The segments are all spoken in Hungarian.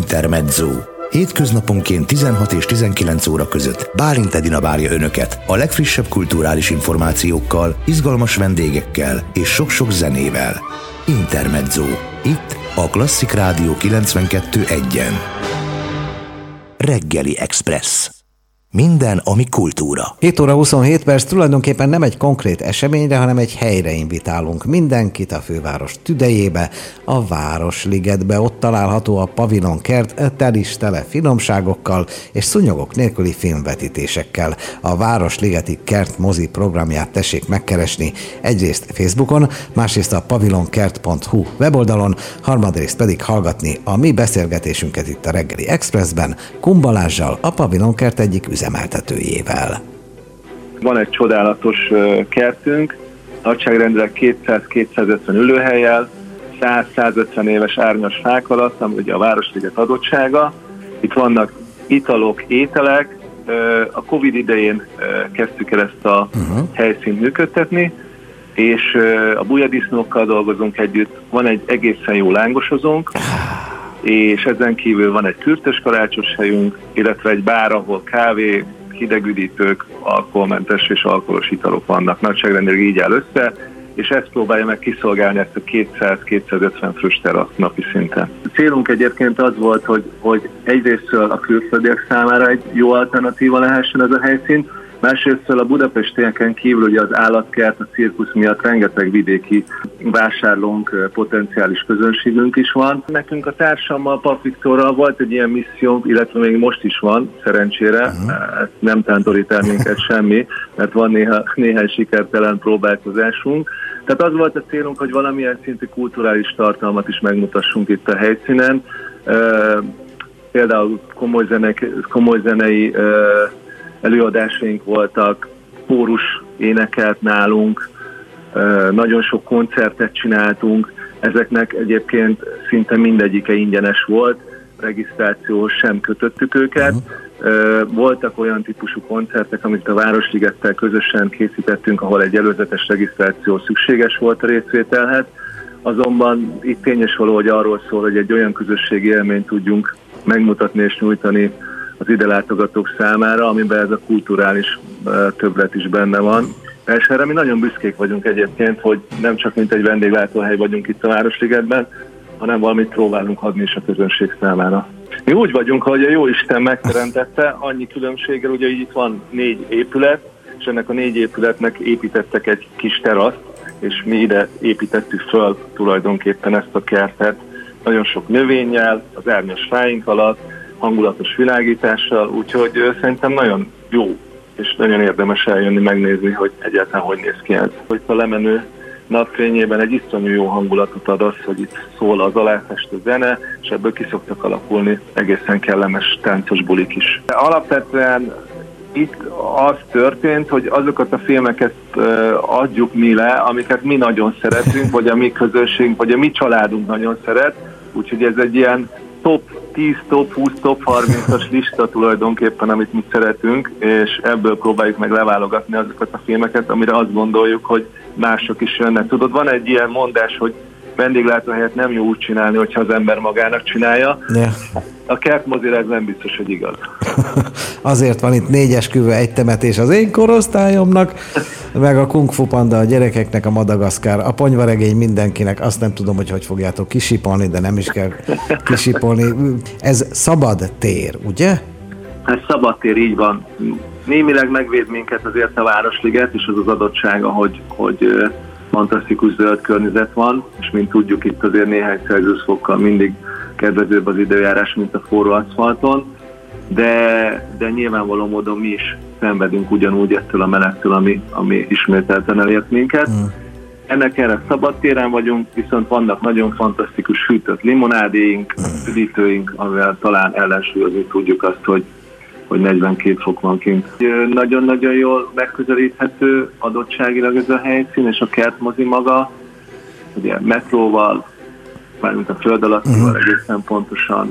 Intermezzo. Hétköznaponként 16 és 19 óra között Bálint Edina várja Önöket a legfrissebb kulturális információkkal, izgalmas vendégekkel és sok-sok zenével. Intermezzo. Itt a Klasszik Rádió 92.1-en. Reggeli Express. Minden, ami kultúra. 7 óra 27 perc, tulajdonképpen nem egy konkrét eseményre, hanem egy helyre invitálunk mindenkit a főváros tüdejébe, a Városligetbe. Ott található a Pavilon kert, tele finomságokkal és szúnyogok nélküli filmvetítésekkel. A Városligeti Kert mozi programját tessék megkeresni, egyrészt Facebookon, másrészt a pavilonkert.hu weboldalon, harmadrészt pedig hallgatni a mi beszélgetésünket itt a Reggeli Expressben, Kun Balázssal, a Pavilon Kert egyik üzemeltetőjével. Van egy csodálatos kertünk, nagyságrendileg 200-250 ülőhellyel, 100-150 éves árnyas fák alatt, ami ugye a Városliget adottsága. Itt vannak italok, ételek. A Covid idején kezdtük el ezt a helyszínt működtetni, és a bujadisznókkal dolgozunk együtt. Van egy egészen jó lángosozónk, és ezen kívül van egy kürtös karácsos helyünk, illetve egy bár, ahol kávé, hidegüdítők, alkoholmentes és alkoholos italok vannak. Nagyságrendileg így áll össze, és ezt próbálja meg kiszolgálni, ezt a 200-250 fős teraszt napi szinten. A célunk egyébként az volt, hogy egyrésztről a külföldiek számára egy jó alternatíva lehessen ez a helyszín, másrésztről a budapestieken kívül ugye az állatkert, a cirkusz miatt rengeteg vidéki vásárlónk, potenciális közönségünk is van. Nekünk a társammal, Pap Viktorral volt egy ilyen missziónk, illetve még most is van, szerencsére, nem tántorít el minket semmi, mert van néhány sikertelen próbálkozásunk. Tehát az volt a célunk, hogy valamilyen szintű kulturális tartalmat is megmutassunk itt a helyszínen. Például komoly zenei előadásaink voltak, kórus énekelt nálunk, nagyon sok koncertet csináltunk, ezeknek egyébként szinte mindegyike ingyenes volt, regisztrációhoz sem kötöttük őket. Voltak olyan típusú koncertek, amit a Városligettel közösen készítettünk, ahol egy előzetes regisztráció szükséges volt a részvételhez, azonban itt tényes való, hogy arról szól, hogy egy olyan közösségi élményt tudjunk megmutatni és nyújtani az ide látogatók számára, amiben ez a kulturális többlet is benne van. És erre mi nagyon büszkék vagyunk egyébként, hogy nem csak mint egy vendéglátóhely vagyunk itt a Városligetben, hanem valamit próbálunk adni is a közönség számára. Mi úgy vagyunk, hogy a Jóisten megteremtette, annyi különbséggel, ugye itt van 4 épület, és ennek a 4 épületnek építettek egy kis teraszt, és mi ide építettük föl tulajdonképpen ezt a kertet, nagyon sok növényel, az árnyas fáink alatt, hangulatos világítással, úgyhogy szerintem nagyon jó, és nagyon érdemes eljönni, megnézni, hogy egyáltalán hogy néz ki ez. Hogy a lemenő napfényében egy iszonyú jó hangulatot ad az, hogy itt szól az alátestő zene, és ebből ki szoktak alakulni egészen kellemes táncos bulik is. Alapvetően itt az történt, hogy azokat a filmeket adjuk mi le, amiket mi nagyon szeretünk, vagy a mi közösségünk, vagy a mi családunk nagyon szeret, úgyhogy ez egy ilyen top 10, top 20, top 30-as lista tulajdonképpen, amit mi szeretünk, és ebből próbáljuk meg leválogatni azokat a filmeket, amire azt gondoljuk, hogy mások is jönnek. Tudod, van egy ilyen mondás, hogy vendéglátóhelyet nem jó úgy csinálni, hogyha az ember magának csinálja. Yeah. A kertmozira ez nem biztos, hogy igaz. Azért van itt 4 esküvő, 1 temetés az én korosztályomnak, meg a Kung Fu Panda a gyerekeknek, a Madagaszkár, a Ponyvaregény mindenkinek. Azt nem tudom, hogy fogjátok kisipolni, de nem is kell kisipolni. Ez szabad tér, ugye? Ez szabad tér, így van. Némileg megvéd minket azért a Városliget, és az az adottsága, hogy fantasztikus zöld környezet van, és mint tudjuk, itt azért néhány Celsius fokkal mindig kedvezőbb az időjárás, mint a forró aszfalton, de nyilvánvaló módon mi is szenvedünk ugyanúgy ettől a melegtől, ami ismételten elért minket. Ennek erre szabadtéren vagyunk, viszont vannak nagyon fantasztikus fűtött limonádéink, üdítőink, amivel talán ellensúlyozni tudjuk azt, hogy 42 fok van kint. Nagyon-nagyon jól megközelíthető adottságilag ez a helyszín, és a kertmozi maga, ugye metróval, mármint a föld alattival egészen pontosan,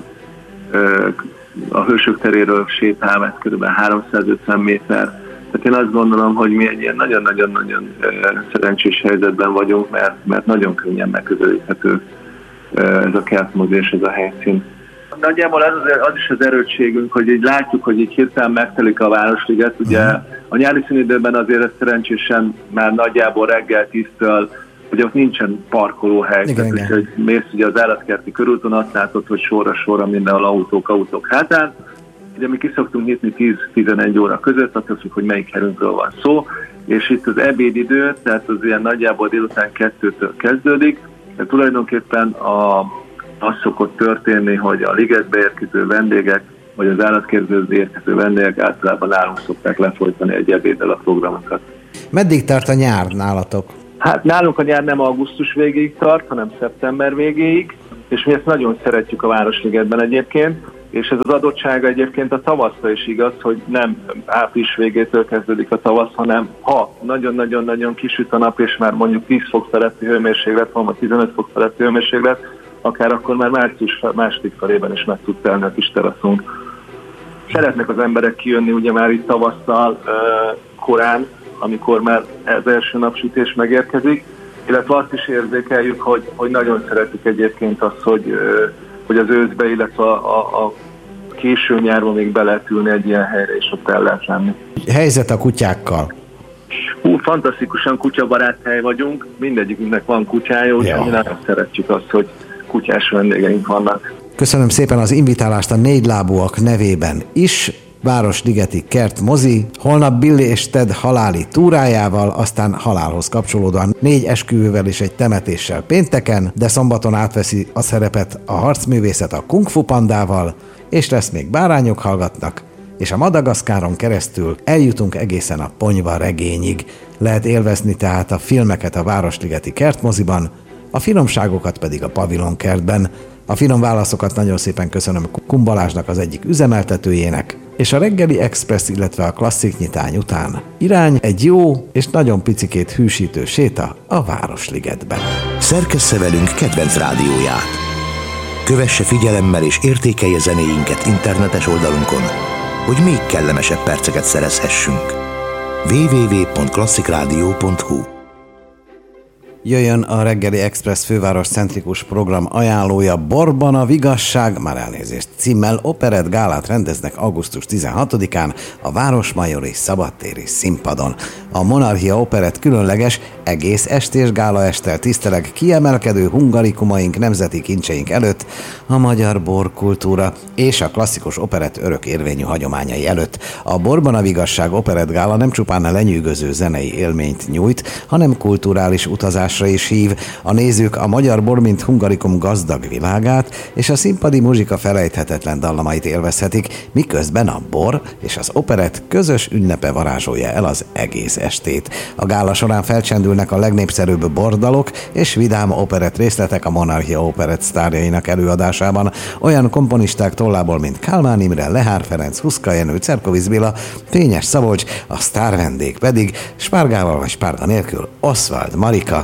a Hősök teréről sétálva, ez kb. 350 méter. Tehát én azt gondolom, hogy mi egy ilyen nagyon-nagyon-nagyon szerencsés helyzetben vagyunk, mert nagyon könnyen megközelíthető ez a kertmozi és ez a helyszín. Nagyjából az is az erősségünk, hogy így látjuk, hogy így hirtelen megtelik a Városliget. Ugye a nyári szünidőben azért ez szerencsésen már nagyjából reggel 10-től, hogy ott nincsen parkolóhely. Úgyhogy mész ugye az Állatkerti körúton, azt látod, hogy sorra mindenhol autók hátán. Ugye mi ki szoktunk nyitni 10-11 óra között, attól függ, hogy melyik helyünkről van szó, és itt az ebédidő, tehát az ilyen nagyjából délután 2-től kezdődik, de tulajdonképpen az szokott történni, hogy a ligetbe érkező vendégek, vagy az állatkertbe érkező vendégek általában nálunk szokták lefolytani egy ebéddel a programokat. Meddig tart a nyár nálatok? Hát nálunk a nyár nem augusztus végéig tart, hanem szeptember végéig, és mi ezt nagyon szeretjük a Városligetben egyébként, és ez az adottsága egyébként a tavaszra is igaz, hogy nem április végétől kezdődik a tavasz, hanem ha nagyon-nagyon-nagyon kisüt a nap, és már mondjuk 10 fok feletti hőmérséklet van, vagy 15 fok feletti hőmérséklet, akár akkor már március második felében is meg tud telni a kis teraszunk. Szeretnek az emberek kijönni ugye már itt tavasszal korán, amikor már az első napsütés megérkezik, illetve azt is érzékeljük, hogy nagyon szeretik egyébként azt, hogy az őszbe, illetve a késő nyárban még be lehet ülni egy ilyen helyre, és ott el lehet lenni. Helyzet a kutyákkal? Fantasztikusan kutyabarát hely vagyunk, mindegyikünknek van kutyája, úgyhogy mi nagyon szeretjük azt, hogy kutyás vendégeink vannak. Köszönöm szépen az invitálást a négylábúak nevében is. Városligeti Kert mozi, holnap Billy és Ted haláli túrájával, aztán halálhoz kapcsolódóan 4 esküvővel és egy temetéssel pénteken, de szombaton átveszi a szerepet a harcművészet a Kung Fu Pandával, és lesz még Bárányok hallgatnak, és a Madagaszkáron keresztül eljutunk egészen a Ponyva regényig. Lehet élvezni tehát a filmeket a Városligeti Kert moziban, a finomságokat pedig a Pavilon Kertben. A finom válaszokat nagyon szépen köszönöm Kun Balázsnak, az egyik üzemeltetőjének, és a reggeli express, illetve a klasszik nyitány után irány egy jó és nagyon picikét hűsítő séta a Városligetben. Szerkessze velünk kedvenc rádióját. Kövesse figyelemmel és értékelje zenéinket internetes oldalunkon, hogy még kellemesebb perceket szerezhessünk. www.klasszikrádió.hu. Jöjjön a reggeli Express főváros centrikus program ajánlója, Borban a Vigasság, már elnézést, címmel operett gálát rendeznek augusztus 16-án a Városmajori szabadtéri színpadon. A Monarchia operett különleges, egész estés gálaesttel tiszteleg kiemelkedő hungarikumaink, nemzeti kincseink előtt, a magyar borkultúra és a klasszikus operett örök érvényű hagyományai előtt. A Borban a Vigasság operett gála nem csupán lenyűgöző zenei élményt nyújt, hanem kulturális utazásra is hív. A nézők a magyar bor mint hungarikum gazdag világát és a színpadi muzsika felejthetetlen dallamait élvezhetik, miközben a bor és az operett közös ünnepe varázsolja el az egész estét. A gála során felcsendülnek a legnépszerűbb bordalok és vidám operett részletek a Monarchia operett sztárjainak előadásában. Olyan komponisták tollából, mint Kálmán Imre, Lehár Ferenc, Huszka Jenő, Cerkovics Béla, Fényes Szabolcs, a sztárvendég pedig spárgával vagy spárga nélkül Oswald Marika.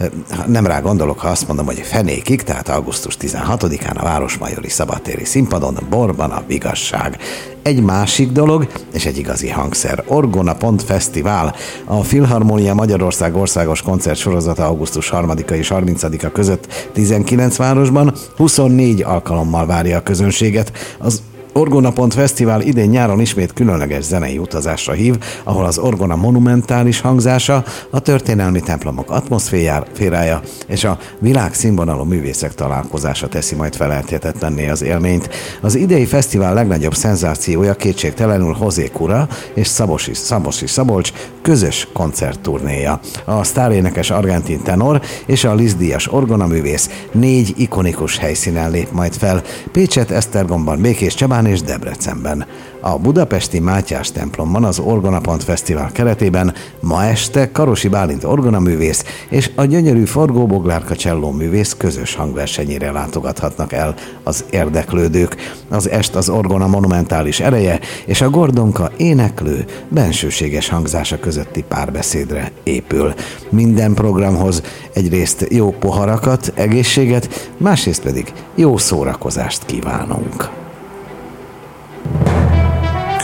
Nem rá gondolok, ha azt mondom, hogy fenékig, tehát augusztus 16-án a Városmajori szabadtéri színpadon Borban a Vigasság. Egy másik dolog, és egy igazi hangszer, Orgona Fesztivál. A Filharmónia Magyarország országos koncertsorozata augusztus 3-a és 30-a között 19 városban 24 alkalommal várja a közönséget. Az Orgona Fesztivál idén nyáron ismét különleges zenei utazásra hív, ahol az orgona monumentális hangzása, a történelmi templomok atmoszférája és a világszínvonalú művészek találkozása teszi majd felelthetetlenné az élményt. Az idei fesztivál legnagyobb szenzációja kétségtelenül José Cura és Szabosi Szabolcs közös koncertturnéja. A sztárénekes argentin tenor és a Liszt-díjas orgonaművész 4 ikonikus helyszínen lép majd fel: Pécset, Esztergomban, Békés Csabán és Debrecenben. A budapesti Mátyás templomban az Orgona Fesztivál keretében ma este Karosi Bálint orgonaművész és a gyönyörű Forgó Boglárka cselló művész közös hangversenyére látogathatnak el az érdeklődők. Az est az orgona monumentális ereje és a Gordonka éneklő, bensőséges hangzása közötti párbeszédre épül. Minden programhoz egyrészt jó poharakat, egészséget, másrészt pedig jó szórakozást kívánunk.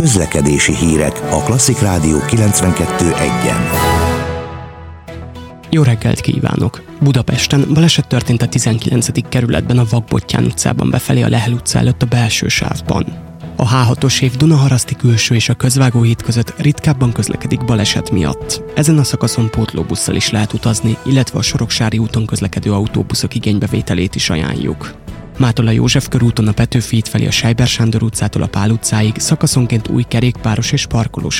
Közlekedési hírek a Klasszik Rádió 92.1-en. Jó reggelt kívánok! Budapesten baleset történt a 19. kerületben a Vakbottyán utcában befelé a Lehel utca előtt a belső sávban. A H6-os év Dunaharaszti külső és a Közvágóhíd között ritkábban közlekedik baleset miatt. Ezen a szakaszon pótlóbusszal is lehet utazni, illetve a Soroksári úton közlekedő autóbuszok igénybevételét is ajánljuk. Mától a József körúton a Petőfi híd felé a Seiber Sándor utcától a Pál utcáig szakaszonként új kerékpáros és parkolós